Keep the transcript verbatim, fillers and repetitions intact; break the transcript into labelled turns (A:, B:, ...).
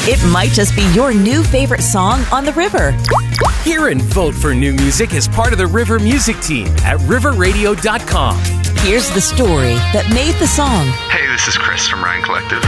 A: It might just be your new favorite song on the river.
B: Hear and vote for new music as part of the River Music Team at river radio dot com.
A: Here's the story that made the song.
C: Hey, this is Chris from Ryan Collective.